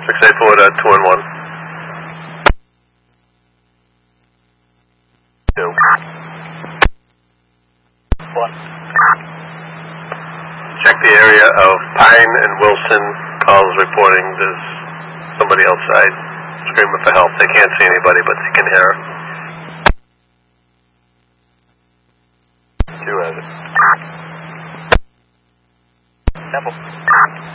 684 to 211. 2. 1. Check the area of Pine and Wilson. Calls reporting there's somebody outside screaming for help. They can't see anybody, but they can hear. 2 has it. Temple.